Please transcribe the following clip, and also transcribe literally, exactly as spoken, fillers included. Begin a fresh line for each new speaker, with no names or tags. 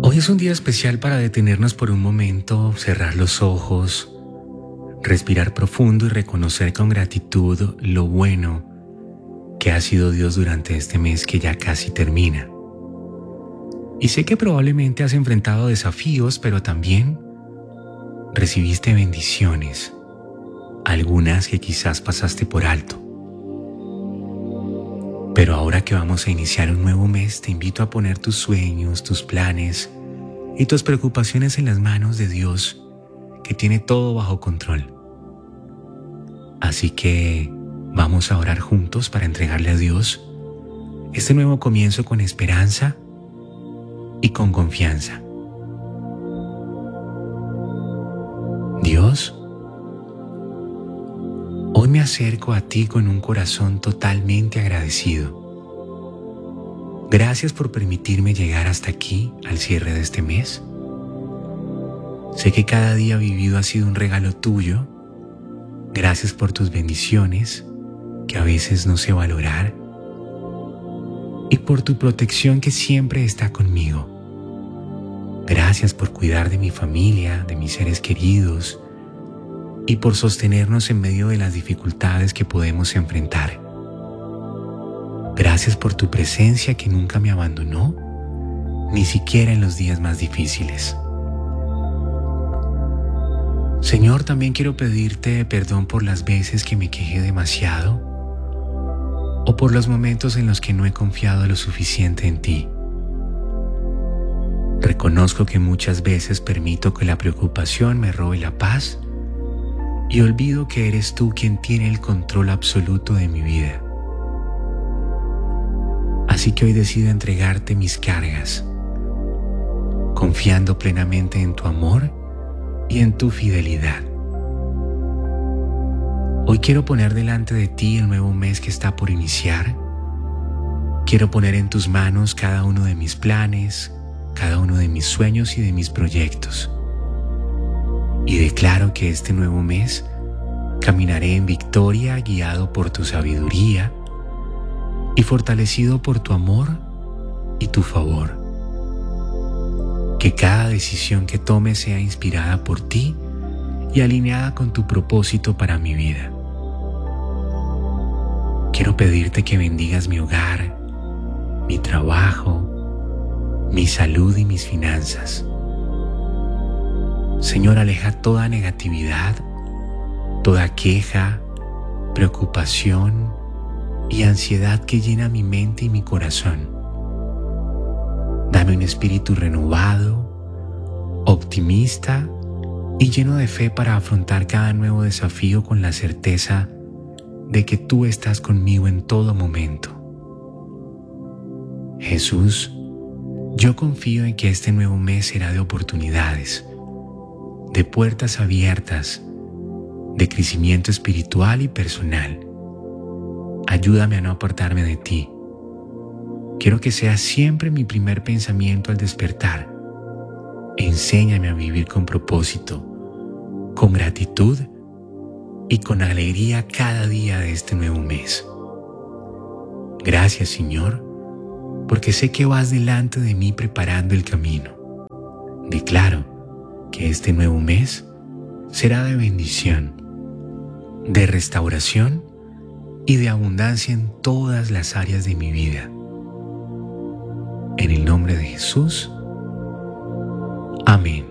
Hoy es un día especial para detenernos por un momento, cerrar los ojos, respirar profundo y reconocer con gratitud lo bueno que ha sido Dios durante este mes que ya casi termina. Y sé que probablemente has enfrentado desafíos, pero también recibiste bendiciones, algunas que quizás pasaste por alto. Pero ahora que vamos a iniciar un nuevo mes, te invito a poner tus sueños, tus planes y tus preocupaciones en las manos de Dios, que tiene todo bajo control. Así que vamos a orar juntos para entregarle a Dios este nuevo comienzo con esperanza y con confianza. Dios, hoy me acerco a ti con un corazón totalmente agradecido. Gracias por permitirme llegar hasta aquí al cierre de este mes. Sé que cada día vivido ha sido un regalo tuyo. Gracias por tus bendiciones, que a veces no sé valorar, y por tu protección que siempre está conmigo. Gracias por cuidar de mi familia, de mis seres queridos, y por sostenernos en medio de las dificultades que podemos enfrentar. Gracias por tu presencia que nunca me abandonó, ni siquiera en los días más difíciles. Señor, también quiero pedirte perdón por las veces que me quejé demasiado o por los momentos en los que no he confiado lo suficiente en ti. Reconozco que muchas veces permito que la preocupación me robe la paz y olvido que eres tú quien tiene el control absoluto de mi vida. Así que hoy decido entregarte mis cargas, confiando plenamente en tu amor y en tu fidelidad. Hoy quiero poner delante de ti el nuevo mes que está por iniciar. Quiero poner en tus manos cada uno de mis planes, cada uno de mis sueños y de mis proyectos. Y declaro que este nuevo mes caminaré en victoria, guiado por tu sabiduría y fortalecido por tu amor y tu favor. Que cada decisión que tome sea inspirada por ti y alineada con tu propósito para mi vida. Quiero pedirte que bendigas mi hogar, mi trabajo, mi salud y mis finanzas. Señor, aleja toda negatividad, toda queja, preocupación y ansiedad que llena mi mente y mi corazón. Dame un espíritu renovado, optimista y lleno de fe para afrontar cada nuevo desafío con la certeza de que tú estás conmigo en todo momento. Jesús, yo confío en que este nuevo mes será de oportunidades, de puertas abiertas, de crecimiento espiritual y personal. Ayúdame a no apartarme de ti. Quiero que sea siempre mi primer pensamiento al despertar. Enséñame a vivir con propósito, con gratitud y con alegría cada día de este nuevo mes. Gracias, Señor, porque sé que vas delante de mí preparando el camino. Declaro que este nuevo mes será de bendición, de restauración y de abundancia en todas las áreas de mi vida. En el nombre de Jesús. Amén.